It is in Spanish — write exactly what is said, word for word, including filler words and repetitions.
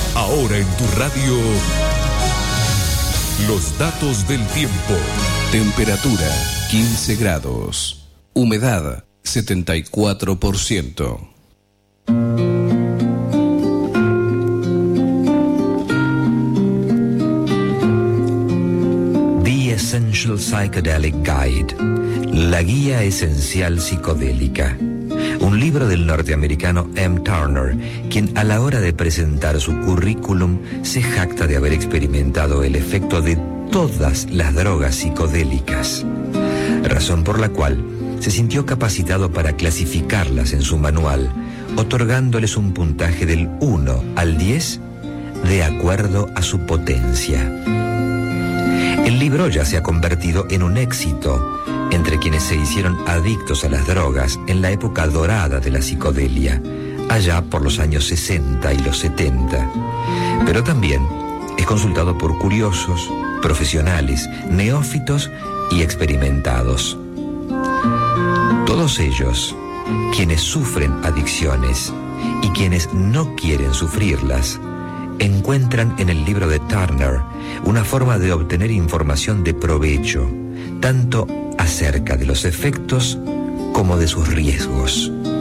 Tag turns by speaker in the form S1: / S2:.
S1: Ahora en tu radio, los datos del tiempo.
S2: Temperatura quince grados. Humedad setenta y cuatro por ciento.
S3: The Essential Psychedelic Guide, la guía esencial psicodélica. Un libro del norteamericano M. Turner, quien a la hora de presentar su currículum se jacta de haber experimentado el efecto de todas las drogas psicodélicas, razón por la cual se sintió capacitado para clasificarlas en su manual, otorgándoles un puntaje del uno al diez de acuerdo a su potencia. El libro ya se ha convertido en un éxito entre quienes se hicieron adictos a las drogas en la época dorada de la psicodelia, allá por los años sesenta y los setenta. Pero también es consultado por curiosos, profesionales, neófitos y experimentados. Todos ellos, quienes sufren adicciones y quienes no quieren sufrirlas, encuentran en el libro de Turner una forma de obtener información de provecho, tanto acerca de los efectos como de sus riesgos.